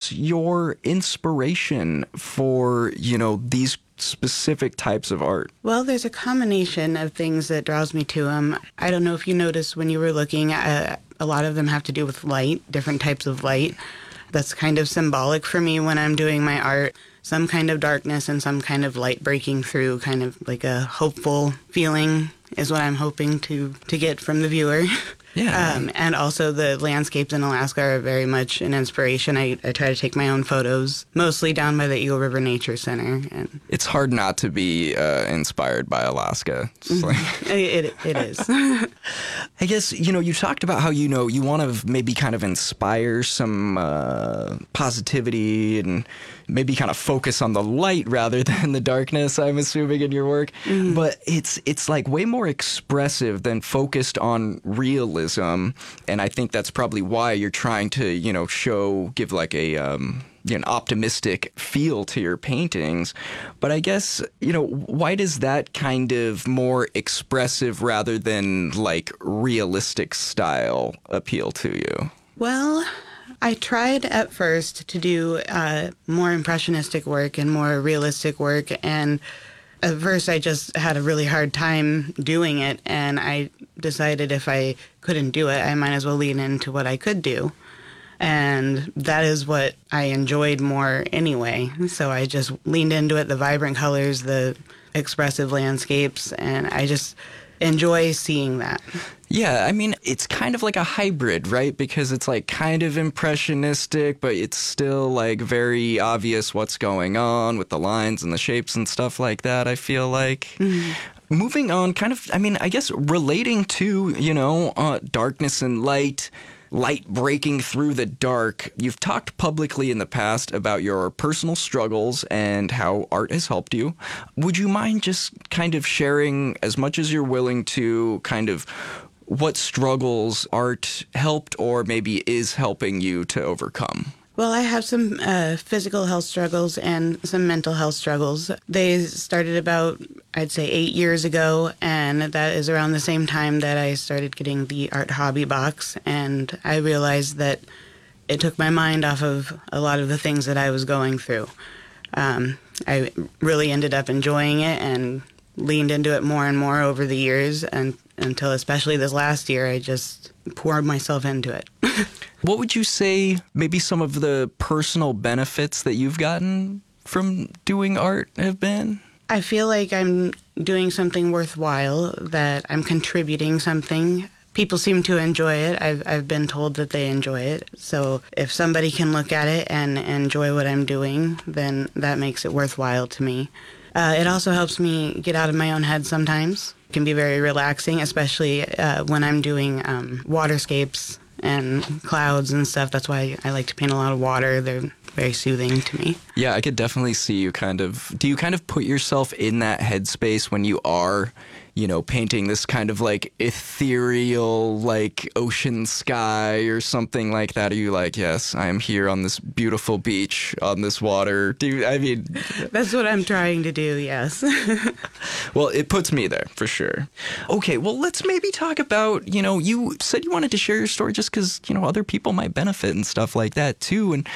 what's your inspiration for, these specific types of art? Well, there's a combination of things that draws me to them. I don't know if you noticed when you were looking, a lot of them have to do with light, different types of light. That's kind of symbolic for me when I'm doing my art. Some kind of darkness and some kind of light breaking through, kind of like a hopeful feeling is what I'm hoping to get from the viewer. Yeah. And also the landscapes in Alaska are very much an inspiration. I try to take my own photos, mostly down by the Eagle River Nature Center. And It's hard not to be inspired by Alaska. It's like... it is. I guess, you talked about how, you want to maybe kind of inspire some positivity and maybe kind of focus on the light rather than the darkness, I'm assuming, in your work. Mm-hmm. But it's like way more expressive than focused on realism. And I think that's probably why you're trying to, give like an optimistic feel to your paintings. But I guess, why does that kind of more expressive rather than like realistic style appeal to you? Well, I tried at first to do more impressionistic work and more realistic work, and at first I just had a really hard time doing it, and I decided if I couldn't do it, I might as well lean into what I could do. And that is what I enjoyed more anyway. So I just leaned into it, the vibrant colors, the expressive landscapes, and I just enjoy seeing that. Yeah, I mean, it's kind of like a hybrid, right? Because it's like kind of impressionistic, but it's still like very obvious what's going on with the lines and the shapes and stuff like that, I feel like. Mm-hmm. Moving on, kind of, I mean, I guess relating to, darkness and light breaking through the dark. You've talked publicly in the past about your personal struggles and how art has helped you. Would you mind just kind of sharing, as much as you're willing to, kind of what struggles art helped or maybe is helping you to overcome? Well, I have some physical health struggles and some mental health struggles. They started about, I'd say, 8 years ago, and that is around the same time that I started getting the Art Hobby Box, and I realized that it took my mind off of a lot of the things that I was going through. I really ended up enjoying it and leaned into it more and more over the years, and until especially this last year, I just poured myself into it. What would you say maybe some of the personal benefits that you've gotten from doing art have been? I feel like I'm doing something worthwhile, that I'm contributing something. People seem to enjoy it. I've been told that they enjoy it. So if somebody can look at it and enjoy what I'm doing, then that makes it worthwhile to me. It also helps me get out of my own head sometimes. It can be very relaxing, especially when I'm doing waterscapes and clouds and stuff. That's why I like to paint a lot of water. They're very soothing to me. Yeah, I could definitely see you do you kind of put yourself in that headspace when you are, painting this kind of like ethereal, like ocean sky or something like that? Are you like, yes, I am here on this beautiful beach on this water? That's what I'm trying to do, yes. Well, it puts me there for sure. Okay, well, let's maybe talk about, you said you wanted to share your story just because, other people might benefit and stuff like that too. And,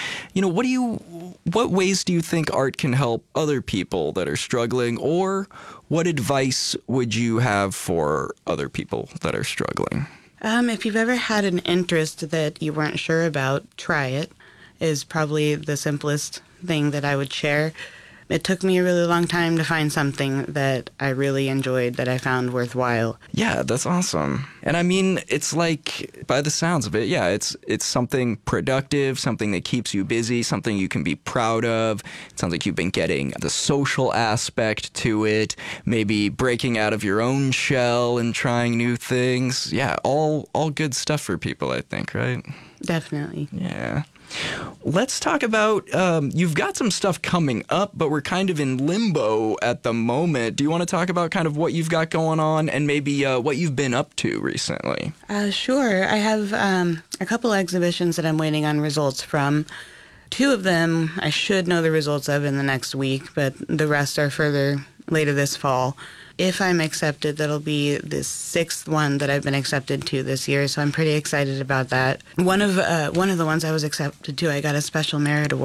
what ways do you think art can help other people that are struggling, or what advice would you have for other people that are struggling? If you've ever had an interest that you weren't sure about, try it, is probably the simplest thing that I would share. It took me a really long time to find something that I really enjoyed, that I found worthwhile. Yeah, that's awesome. And I mean, it's like, by the sounds of it, yeah, it's something productive, something that keeps you busy, something you can be proud of. It sounds like you've been getting the social aspect to it, maybe breaking out of your own shell and trying new things. Yeah, all good stuff for people, I think, right? Definitely. Yeah. Let's talk about, you've got some stuff coming up, but we're kind of in limbo at the moment. Do you want to talk about kind of what you've got going on and maybe what you've been up to recently? Sure. I have a couple exhibitions that I'm waiting on results from. 2 of them I should know the results of in the next week, but the rest are later this fall. If I'm accepted, that'll be the 6th one that I've been accepted to this year, so I'm pretty excited about that. One of the ones I was accepted to, I got a special merit award